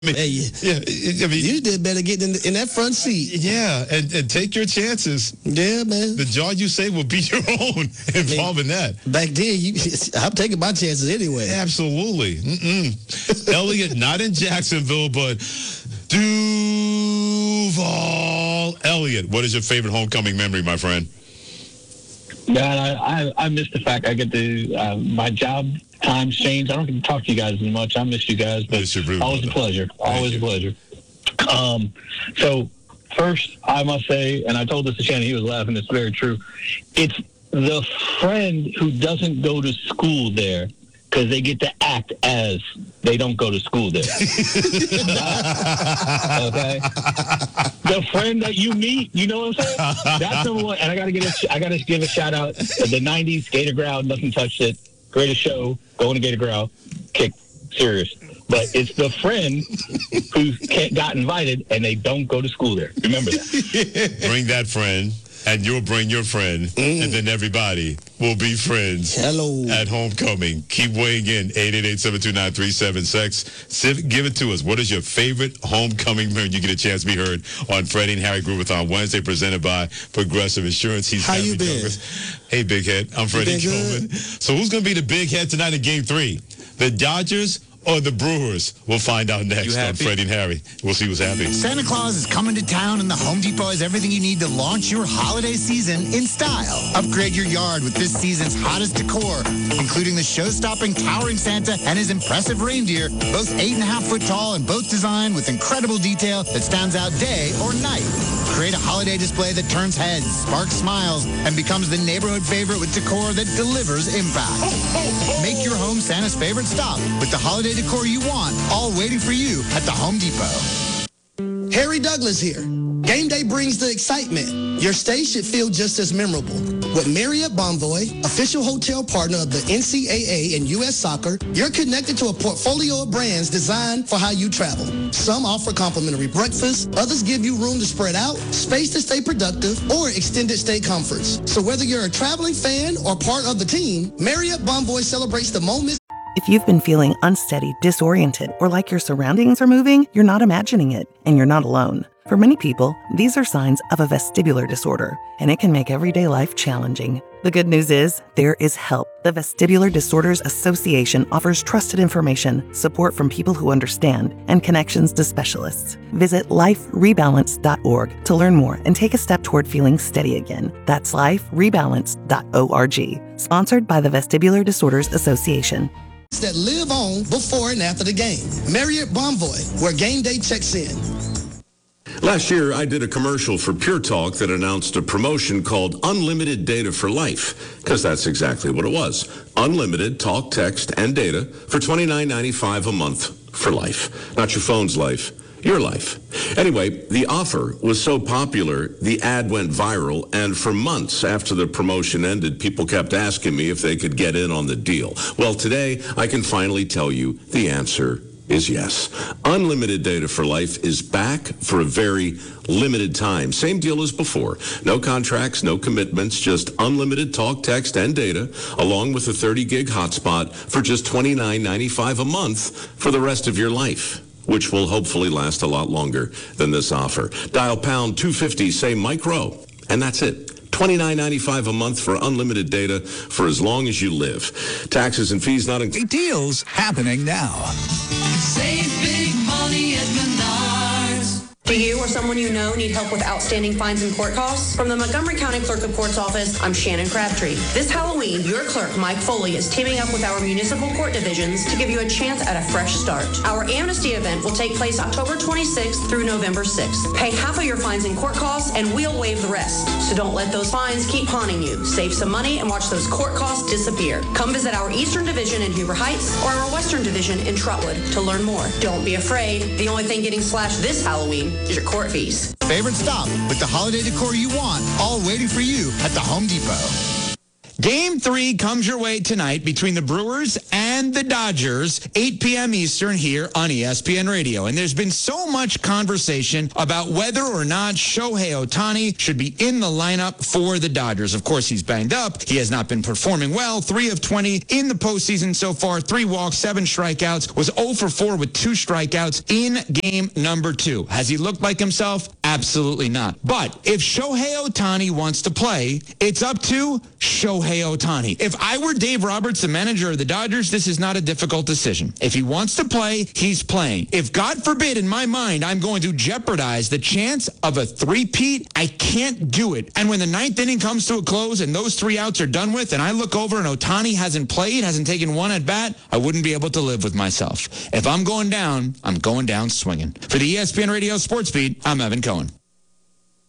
Hey, you did better get in that front seat. Yeah, and take your chances. Yeah, man. The jar you say will be your own involving that. Back then, I'm taking my chances anyway. Absolutely. Elliott, not in Jacksonville, but Duval. Elliott, what is your favorite homecoming memory, my friend? God, I miss the fact I get to, my job times change. I don't get to talk to you guys as much. I miss you guys, but always a pleasure. Always a pleasure. So first, I must say, and I told this to Shannon, he was laughing, it's very true. It's the friend who doesn't go to school there because they get to act as they don't go to school there. Okay? The friend that you meet, you know what I'm saying? That's number one. And I gotta give a shout out to the 90s, Gator Growl, nothing touched it. Greatest show, going to Gator Growl, kick, serious. But it's the friend who got invited and they don't go to school there. Remember that. Bring that friend, and you'll bring your friend, and then everybody will be friends. Hello. At homecoming. Keep weighing in, 888-729-3776. Give it to us. What is your favorite homecoming memory? You get a chance to be heard on Freddie and Harry Groove on Wednesday, presented by Progressive Insurance. He's How Harry you been? Douglas. Hey, Big Head. I'm Freddie Coleman. So who's going to be the big head tonight in Game 3? The Dodgers or the Brewers? We'll find out next on Freddie and Harry. We'll see what's happening. Santa Claus is coming to town, and the Home Depot has everything you need to launch your holiday season in style. Upgrade your yard with this season's hottest decor, including the show-stopping towering Santa and his impressive reindeer, both 8.5 foot tall and both designed with incredible detail that stands out day or night. Create a holiday display that turns heads, sparks smiles, and becomes the neighborhood favorite with decor that delivers impact. Make your home Santa's favorite stop with the holiday decor you want, all waiting for you at the Home Depot. Harry Douglas here. Game day brings the excitement. Your stay should feel just as memorable. With Marriott Bonvoy, official hotel partner of the NCAA and U.S. Soccer, you're connected to a portfolio of brands designed for how you travel. Some offer complimentary breakfast, others give you room to spread out, space to stay productive, or extended stay comforts. So whether you're a traveling fan or part of the team, Marriott Bonvoy celebrates the moments. If you've been feeling unsteady, disoriented, or like your surroundings are moving, you're not imagining it, and you're not alone. For many people, these are signs of a vestibular disorder, and it can make everyday life challenging. The good news is, there is help. The Vestibular Disorders Association offers trusted information, support from people who understand, and connections to specialists. Visit liferebalance.org to learn more and take a step toward feeling steady again. That's liferebalance.org. Sponsored by the Vestibular Disorders Association. That live on before and after the game. Marriott Bonvoy, where game day checks in. Last year, I did a commercial for Pure Talk that announced a promotion called Unlimited Data for Life, because that's exactly what it was. Unlimited talk, text, and data for $29.95 a month for life. Not your phone's life, your life. Anyway, the offer was so popular, the ad went viral, and for months after the promotion ended, people kept asking me if they could get in on the deal. Well, today, I can finally tell you the answer is yes. Unlimited Data for Life is back for a very limited time. Same deal as before. No contracts, no commitments, just unlimited talk, text, and data, along with a 30-gig hotspot for just $29.95 a month for the rest of your life, which will hopefully last a lot longer than this offer. Dial pound 250, say micro, and that's it. $29.95 a month for unlimited data for as long as you live. Taxes and fees not included. Deals happening now. Save big money at Menards. Do you or someone you know need help with outstanding fines and court costs? From the Montgomery County Clerk of Court's office, I'm Shannon Crabtree. This Halloween, your clerk, Mike Foley, is teaming up with our municipal court divisions to give you a chance at a fresh start. Our amnesty event will take place October 26th through November 6th. Pay half of your fines and court costs, and we'll waive the rest. So don't let those fines keep haunting you. Save some money and watch those court costs disappear. Come visit our Eastern Division in Huber Heights or our Western Division in Trotwood to learn more. Don't be afraid. The only thing getting slashed this Halloween is your court fees. Favorite stop with the holiday decor you want, all waiting for you at the Home Depot. Game 3 comes your way tonight between the Brewers and and the Dodgers, 8 p.m. Eastern here on ESPN Radio. And there's been so much conversation about whether or not Shohei Ohtani should be in the lineup for the Dodgers. Of course, he's banged up. He has not been performing well. 3 of 20 in the postseason so far. 3 walks, 7 strikeouts. Was 0 for 4 with 2 strikeouts in game number 2. Has he looked like himself? Absolutely not. But if Shohei Ohtani wants to play, it's up to Shohei Ohtani. If I were Dave Roberts, the manager of the Dodgers, this is not a difficult decision. If he wants to play, he's playing. If, God forbid, in my mind, I'm going to jeopardize the chance of a three-peat, I can't do it. And when the 9th inning comes to a close and those 3 outs are done with, and I look over and Ohtani hasn't played, hasn't taken 1 at bat, I wouldn't be able to live with myself. If I'm going down, I'm going down swinging. For the ESPN Radio Sports Beat, I'm Evan Cohen.